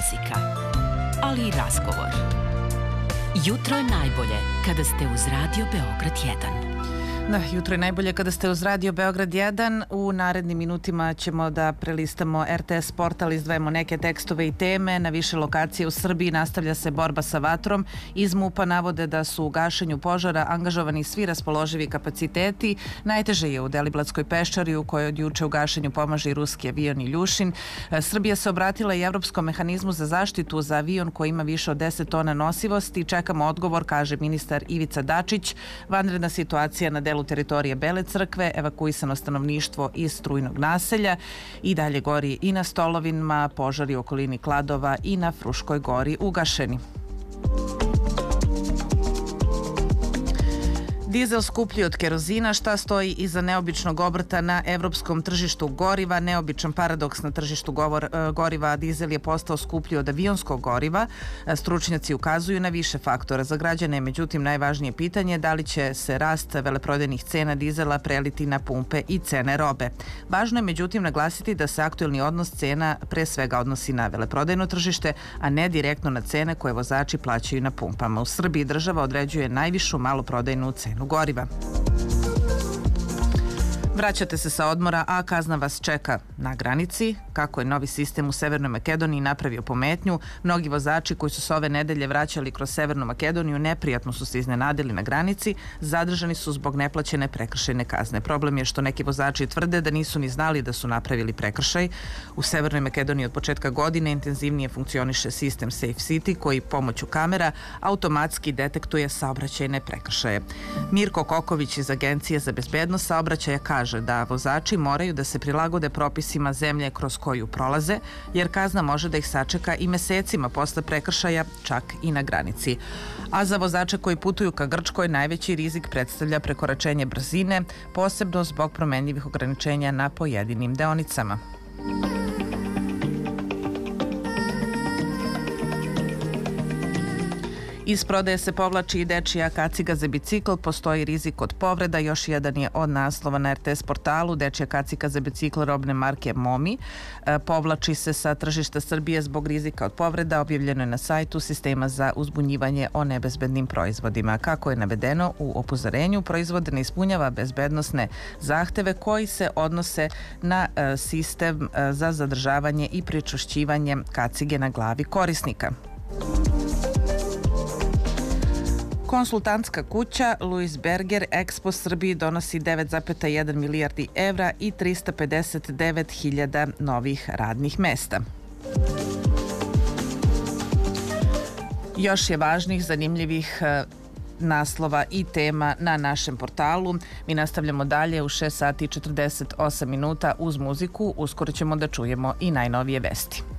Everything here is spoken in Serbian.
muzika, ali i razgovor. Jutro je najbolje kada ste uz Radio Beograd 1. Da, jutro je najbolje kada ste uz Radio Beograd 1. U narednim minutima ćemo da prelistamo RTS portal, izdvajamo neke tekstove i teme. Na više lokacije u Srbiji nastavlja se borba sa vatrom. Iz MUP-a navode da su u gašenju požara angažovani svi raspoloživi kapaciteti. Najteže je u Deliblatskoj peščari u kojoj od juče u gašenju pomaže i ruski avion Iljušin. Srbija se obratila i Evropskom mehanizmu za zaštitu za avion koji ima više od 10 tona nosivosti. Čekamo odgovor, kaže ministar Ivica Dačić. Vanredna situacija na delu teritorije Bele crkve, evakuisano stanovništvo iz strujnog naselja i dalje gori i na Stolovinama, požari u okolini Kladova i na Fruškoj gori ugašeni. Dizel skuplji od kerozina, šta stoji iza neobičnog obrta na evropskom tržištu goriva. Neobičan paradoks na tržištu goriva, dizel je postao skuplji od avionskog goriva. Stručnjaci ukazuju na više faktora. Za građane je međutim najvažnije pitanje da li će se rast veleprodajnih cena dizela preliti na pumpe i cene robe. Važno je međutim naglasiti da se aktuelni odnos cena pre svega odnosi na veleprodajno tržište, a ne direktno na cene koje vozači plaćaju na pumpama. U Srbiji država određuje najvišu maloprodajnu cenu goriva. Vraćate se sa odmora, a kazna vas čeka na granici. Kako je novi sistem u Severnoj Makedoniji napravio pometnju, mnogi vozači koji su se ove nedelje vraćali kroz Severnu Makedoniju neprijatno su se iznenadili na granici, zadržani su zbog neplaćene prekršajne kazne. Problem je što neki vozači tvrde da nisu ni znali da su napravili prekršaj. U Severnoj Makedoniji od početka godine intenzivnije funkcioniše sistem Safe City koji pomoću kamera automatski detektuje saobraćajne prekršaje. Mirko Koković iz Agencije za bezbednost saobraćaja kaže da vozači moraju da se prilagode propisima zemlje kroz koju prolaze, jer kazna može da ih sačeka i mesecima posle prekršaja, čak i na granici. A za vozače koji putuju ka Grčkoj najveći rizik predstavlja prekoračenje brzine, posebno zbog promenljivih ograničenja na pojedinim deonicama. Iz prodaje se povlači i dečija kaciga za bicikl, postoji rizik od povreda, još jedan je od naslova na RTS portalu. Dečija kaciga za bicikl robne marke Momi povlači se sa tržišta Srbije zbog rizika od povreda, objavljeno je na sajtu sistema za uzbunjivanje o nebezbednim proizvodima. Kako je navedeno u upozorenju, proizvod ne ispunjava bezbednosne zahteve koji se odnose na sistem za zadržavanje i pričvršćivanje kacige na glavi korisnika. Konsultantska kuća Louis Berger Expo Srbiji donosi 9,1 milijardi evra i 359.000 novih radnih mesta. Još je važnih, zanimljivih naslova i tema na našem portalu. Mi nastavljamo dalje u 6 sati i 48 minuta uz muziku. Uskoro ćemo da čujemo i najnovije vesti.